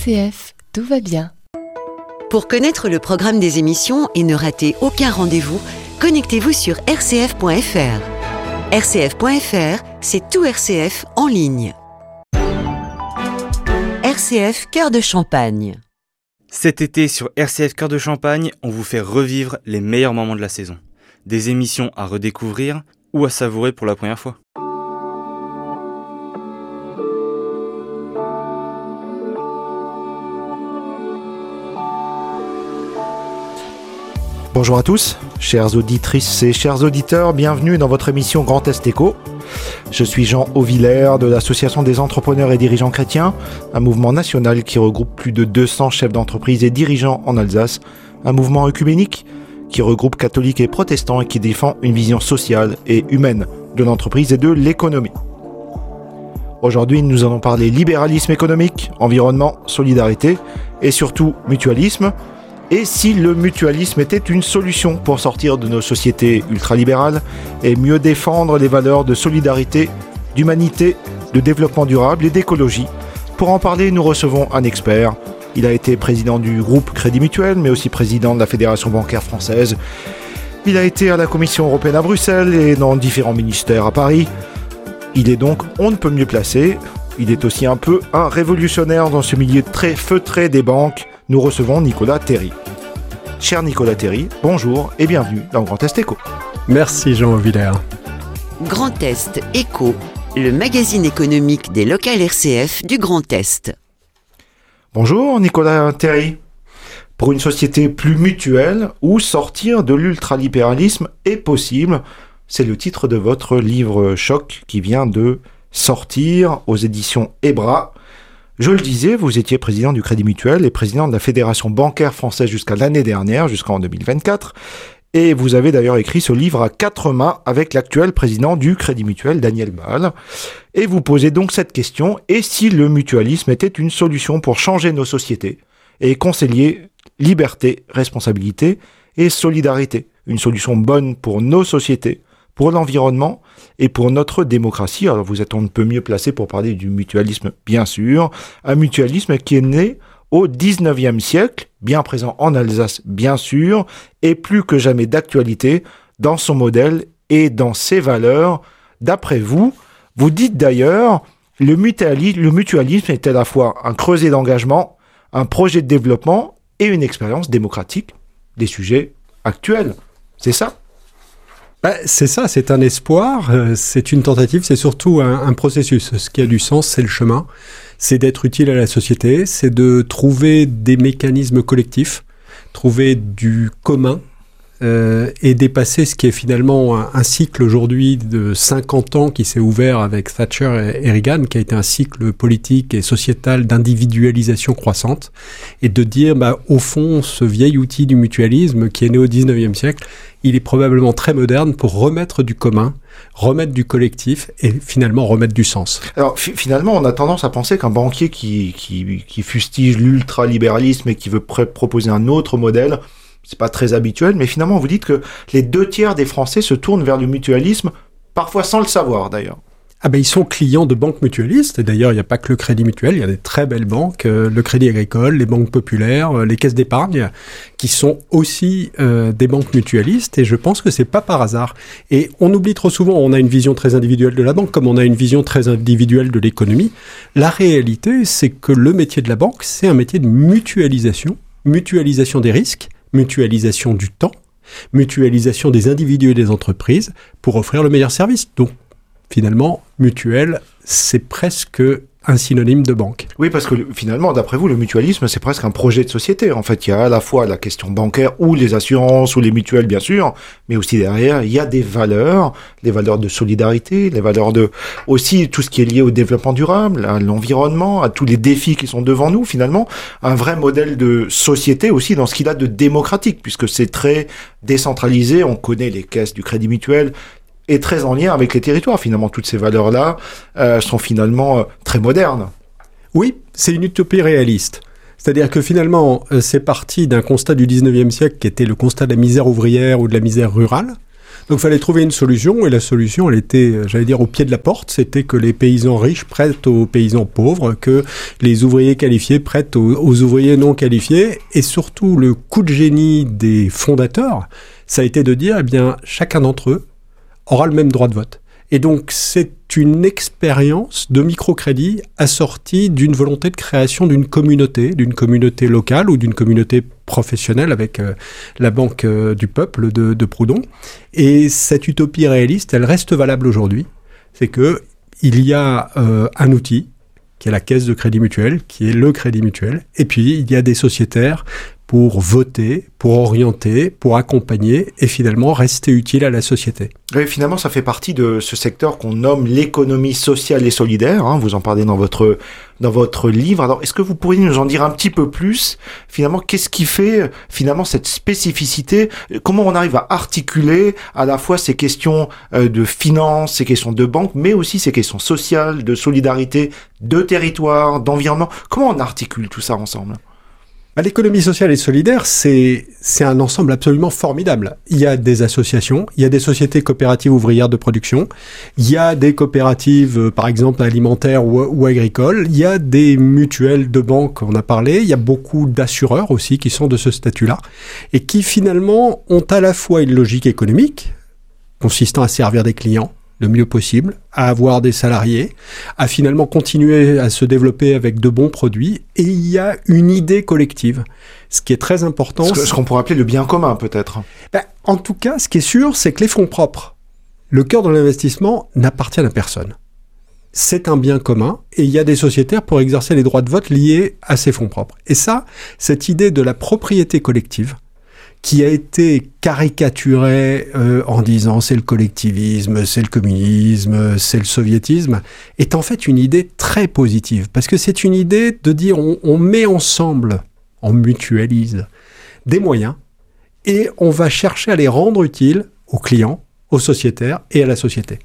RCF, tout va bien. Pour connaître le programme des émissions et ne rater aucun rendez-vous, connectez-vous sur rcf.fr. rcf.fr, c'est tout RCF en ligne. RCF Cœur de Champagne. Cet été sur RCF Cœur de Champagne, on vous fait revivre les meilleurs moments de la saison. Des émissions à redécouvrir ou à savourer pour la première fois. Bonjour à tous, chères auditrices et chers auditeurs, bienvenue dans votre émission Grand Est Éco. Je suis Jean Auvillers de l'Association des entrepreneurs et dirigeants chrétiens, un mouvement national qui regroupe plus de 200 chefs d'entreprise et dirigeants en Alsace, un mouvement œcuménique qui regroupe catholiques et protestants et qui défend une vision sociale et humaine de l'entreprise et de l'économie. Aujourd'hui, nous allons parler libéralisme économique, environnement, solidarité et surtout mutualisme. Et si le mutualisme était une solution pour sortir de nos sociétés ultralibérales et mieux défendre les valeurs de solidarité, d'humanité, de développement durable et d'écologie? Pour en parler, nous recevons un expert. Il a été président du groupe Crédit Mutuel, mais aussi président de la Fédération bancaire française. Il a été à la Commission européenne à Bruxelles et dans différents ministères à Paris. Il est donc on ne peut mieux placé. Il est aussi un peu un révolutionnaire dans ce milieu très feutré des banques. Nous recevons Nicolas Terry. Cher Nicolas Terry, bonjour et bienvenue dans Grand Est Éco. Merci Jean Auvillers. Grand Est Éco, le magazine économique des locales RCF du Grand Est. Bonjour Nicolas Terry. Pour une société plus mutuelle, où sortir de l'ultralibéralisme est possible, c'est le titre de votre livre Choc qui vient de sortir aux éditions Ebra. Je le disais, vous étiez président du Crédit Mutuel et président de la Fédération bancaire française jusqu'à l'année dernière, jusqu'en 2024. Et vous avez d'ailleurs écrit ce livre à quatre mains avec l'actuel président du Crédit Mutuel, Daniel Malle. Et vous posez donc cette question, et si le mutualisme était une solution pour changer nos sociétés et concilier liberté, responsabilité et solidarité? Une solution bonne pour nos sociétés, pour l'environnement et pour notre démocratie. Alors vous êtes on ne peut mieux placé pour parler du mutualisme, bien sûr. Un mutualisme qui est né au 19e siècle, bien présent en Alsace, bien sûr, et plus que jamais d'actualité dans son modèle et dans ses valeurs. D'après vous, vous dites d'ailleurs, le mutualisme est à la fois un creuset d'engagement, un projet de développement et une expérience démocratique des sujets actuels. C'est ça ? C'est ça, c'est un espoir, c'est une tentative, c'est surtout un processus. Ce qui a du sens, c'est le chemin, c'est d'être utile à la société, c'est de trouver des mécanismes collectifs, trouver du commun et dépasser ce qui est finalement un cycle aujourd'hui de 50 ans qui s'est ouvert avec Thatcher et Reagan, qui a été un cycle politique et sociétal d'individualisation croissante, et de dire, au fond, ce vieil outil du mutualisme qui est né au 19e siècle, il est probablement très moderne pour remettre du commun, remettre du collectif et finalement remettre du sens. Alors finalement, on a tendance à penser qu'un banquier qui fustige l'ultralibéralisme et qui veut proposer un autre modèle, c'est pas très habituel, mais finalement vous dites que les 2/3 des Français se tournent vers le mutualisme, parfois sans le savoir d'ailleurs. Ils sont clients de banques mutualistes, et d'ailleurs il n'y a pas que le Crédit Mutuel, il y a des très belles banques, le Crédit Agricole, les banques populaires, les caisses d'épargne, qui sont aussi des banques mutualistes, et je pense que c'est pas par hasard. Et on oublie trop souvent, on a une vision très individuelle de la banque, comme on a une vision très individuelle de l'économie. La réalité, c'est que le métier de la banque, c'est un métier de mutualisation des risques, mutualisation du temps, mutualisation des individus et des entreprises pour offrir le meilleur service. Donc, finalement, mutuel, c'est presque un synonyme de banque. Oui, parce que finalement, d'après vous, le mutualisme, c'est presque un projet de société. En fait, il y a à la fois la question bancaire ou les assurances ou les mutuelles, bien sûr, mais aussi derrière, il y a des valeurs, les valeurs de solidarité, les valeurs de aussi tout ce qui est lié au développement durable, à l'environnement, à tous les défis qui sont devant nous, finalement. Un vrai modèle de société aussi dans ce qu'il a de démocratique, puisque c'est très décentralisé. On connaît les caisses du Crédit Mutuel, est très en lien avec les territoires. Finalement, toutes ces valeurs-là sont finalement très modernes. Oui, c'est une utopie réaliste. C'est-à-dire que finalement, c'est parti d'un constat du 19e siècle qui était le constat de la misère ouvrière ou de la misère rurale. Donc il fallait trouver une solution, et la solution, elle était, j'allais dire, au pied de la porte. C'était que les paysans riches prêtent aux paysans pauvres, que les ouvriers qualifiés prêtent aux ouvriers non qualifiés. Et surtout, le coup de génie des fondateurs, ça a été de dire, eh bien, chacun d'entre eux aura le même droit de vote. Et donc, c'est une expérience de microcrédit assortie d'une volonté de création d'une communauté locale ou d'une communauté professionnelle avec la Banque du Peuple de Proudhon. Et cette utopie réaliste, elle reste valable aujourd'hui. C'est que il y a un outil qui est la caisse de crédit mutuel, qui est le crédit mutuel. Et puis, il y a des sociétaires pour voter, pour orienter, pour accompagner et finalement rester utile à la société. Et finalement, ça fait partie de ce secteur qu'on nomme l'économie sociale et solidaire. Hein, vous en parlez dans votre livre. Alors, est-ce que vous pourriez nous en dire un petit peu plus? Finalement, qu'est-ce qui fait finalement cette spécificité? Comment on arrive à articuler à la fois ces questions de finance, ces questions de banque, mais aussi ces questions sociales, de solidarité, de territoire, d'environnement? Comment on articule tout ça ensemble? L'économie sociale et solidaire, c'est un ensemble absolument formidable. Il y a des associations, il y a des sociétés coopératives ouvrières de production, il y a des coopératives, par exemple, alimentaires ou agricoles, il y a des mutuelles de banque, on a parlé, il y a beaucoup d'assureurs aussi qui sont de ce statut-là, et qui finalement ont à la fois une logique économique, consistant à servir des clients le mieux possible, à avoir des salariés, à finalement continuer à se développer avec de bons produits. Et il y a une idée collective. Ce qui est très important... Ce qu'on pourrait appeler le bien commun, peut-être. En tout cas, ce qui est sûr, c'est que les fonds propres, le cœur de l'investissement, n'appartiennent à personne. C'est un bien commun, et il y a des sociétaires pour exercer les droits de vote liés à ces fonds propres. Et ça, cette idée de la propriété collective, qui a été caricaturé en disant c'est le collectivisme, c'est le communisme, c'est le soviétisme, est en fait une idée très positive. Parce que c'est une idée de dire on met ensemble, on mutualise des moyens et on va chercher à les rendre utiles aux clients, aux sociétaires et à la société.